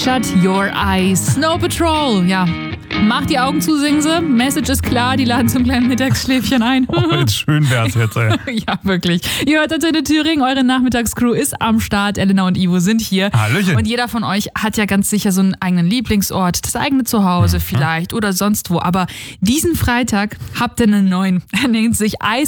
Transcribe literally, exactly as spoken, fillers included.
Shut Your Eyes. Snow Patrol, ja. Macht die Augen zu, singen sie. Message ist klar, die laden zum kleinen Mittagsschläfchen ein. Oh, jetzt schön wär's jetzt, ey. Ja, wirklich. Ihr hört Antenne Thüringen, eure Nachmittagscrew ist am Start. Elena und Ivo sind hier. Hallöchen. Und jeder von euch hat ja ganz sicher so einen eigenen Lieblingsort, das eigene Zuhause vielleicht oder sonst wo. Aber diesen Freitag habt ihr einen neuen. Er nennt sich Eis